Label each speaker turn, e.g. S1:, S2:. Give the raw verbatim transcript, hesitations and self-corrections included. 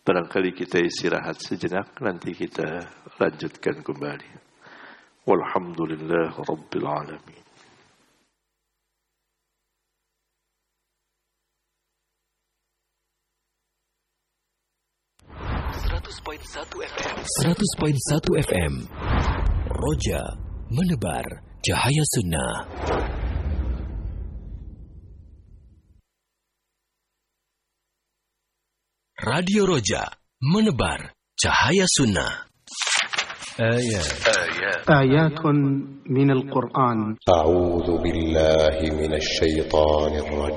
S1: Barangkali kita istirahat sejenak, nanti kita lanjutkan kembali. Walhamdulillah Rabbil Alamin.
S2: seratus koma satu F M seratus koma satu F M Roja menebar cahaya sunnah. Radio Roja menebar cahaya sunnah.
S3: آيات آيات من القرآن.
S4: أعوذ بالله من الشيطان الرجيم.